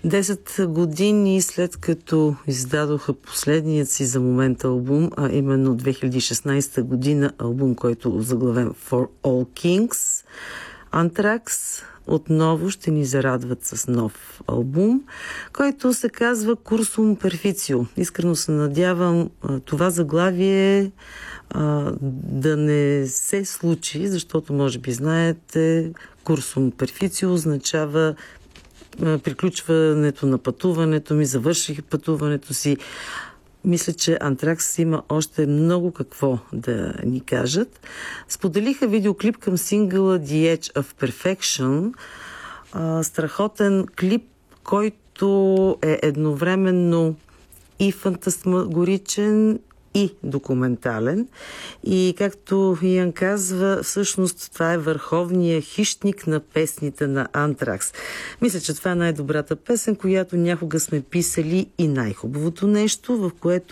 10 години след като издадоха последният си за момента албум, а именно 2016 година албум, който е заглавен For All Kings, Anthrax отново ще ни зарадват с нов албум, който се казва Cursum Perficio. Искрено се надявам това заглавие да не се случи, защото може би знаете, Cursum Perficio означава приключването на пътуването ми, завърших пътуването си. Мисля, че Антракс има още много какво да ни кажат. Споделиха видеоклип към сингъла The Edge of Perfection. Страхотен клип, който е едновременно и фантасмагоричен, и документален. И както Ян казва, всъщност това е върховният хищник на песните на Антракс. Мисля, че това е най-добрата песен, която някога сме писали, и най-хубавото нещо, в което